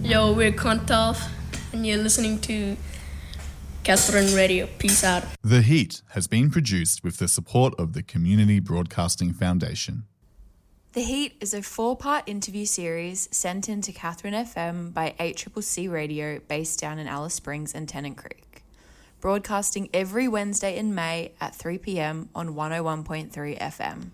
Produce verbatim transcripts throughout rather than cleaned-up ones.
Yo, we're Kontov, and you're listening to Catherine Radio. Peace out. The Heat has been produced with the support of the Community Broadcasting Foundation. The Heat is a four-part interview series sent into Catherine F M by eight C C C Radio based down in Alice Springs and Tennant Creek, broadcasting every Wednesday in May at three p.m. on one oh one point three F M.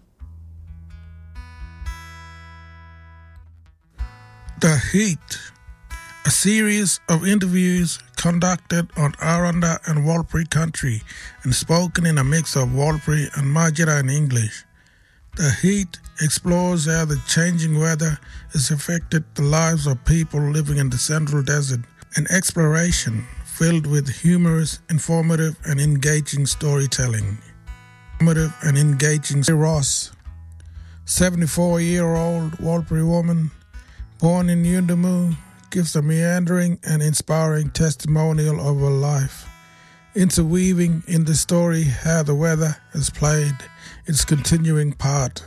The Heat, a series of interviews conducted on Aranda and Warlpiri country and spoken in a mix of Warlpiri and Majira in English. The Heat explores how the changing weather has affected the lives of people living in the Central Desert, an exploration filled with humorous, informative and engaging storytelling. Informative and engaging. Ross, seventy-four-year-old Warlpiri woman, born in Yuendumu, gives a meandering and inspiring testimonial of her life, interweaving in the story how the weather has played its continuing part.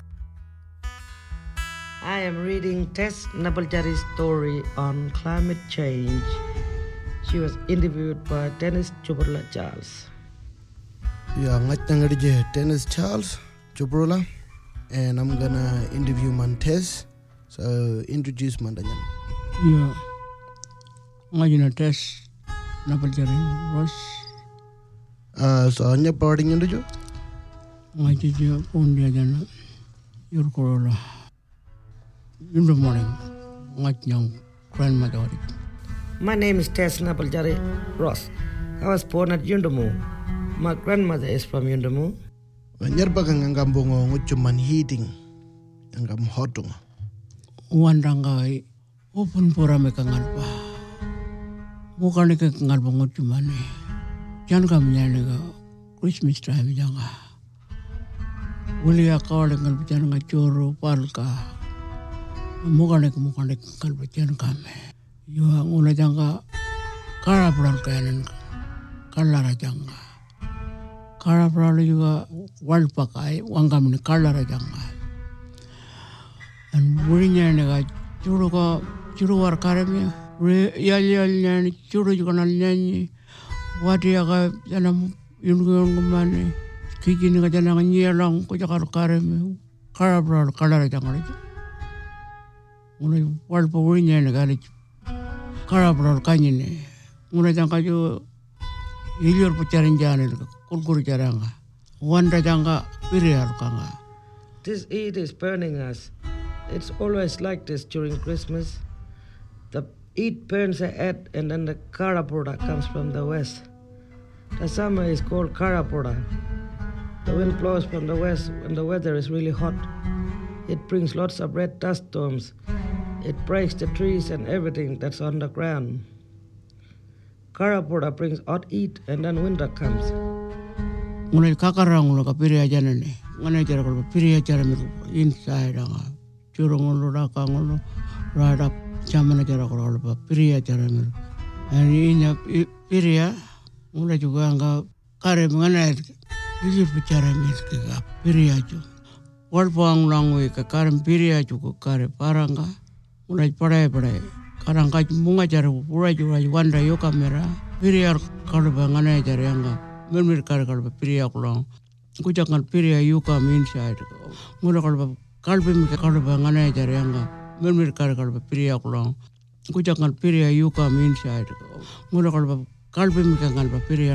I am reading Tess Nabaljari's story on climate change. She was interviewed by Dennis Chubrula Charles. Yeah, I'm Dennis Charles Chubrula, and I'm gonna interview man Tess. So introduce Mandanyan. Yeah, I'm Tess Nabaljari Ross. Uh, so anya boarding into you? I'm Jija Pondia Jana Yurkorola. In the morning, I'm young grandmother. My name is Tess Nabaljari Ross. I was born at Yuendumu. My grandmother is from Yuendumu. Nyarbagang ang gambongo nguchuman heating ang gam hotung. Wandangai open pura me kangalpa. Mukani ke kangalpa nguchumane. Jan kam nyaniga Christmas time janga. Uli akawale kangalpa janga choro palka. Mukani ke mukani kangalpa jan kame. Yua ngula janga karapral kayanan kalara janga. Karapral juga walpakai wangamni kalara janga. And burinya nega churu ka churu war karame yal yal nyani churu jukana nyani wati aga jana yungu yungu mane kiki nega jana nyelang ko jakar karame karabra kalara jangare muna wal pa burinya nega le karabra kanyine muna janga jo ilior pacarin jane kulkur jaranga wanda janga piriar kanga. This heat is burning us. It's always like this during Christmas. The heat burns the head and then the Karapoda comes from the west. The summer is called Karapoda. The wind blows from the west when the weather is really hot. It brings lots of red dust storms. It breaks the trees and everything that's on the ground. Karapoda brings hot heat and then winter comes. Ngone kakarang lo kapiri aja nene. Ngone cara kalau kapiri aja nene inside anga. Curung raka ngono rada zaman acara kalau apa pria acara mil, ini ini pria mulai juga angka kare mengenai ini bicara mil kita pria ju, walaupun langwe ke kare pria juga kare parangga mulai pada pada karang kaj bunga acara pura juga wanda yo kamera pria kalau mengenai acara angka mil mil kare kalau pria kulang, kujangan pria yuka inside, mulai kalau kalbi mi kalba ngana jare anga mermir kar kalba priya kulang kujangan priya yuka min side ngula kalba kalbi mi kalba priya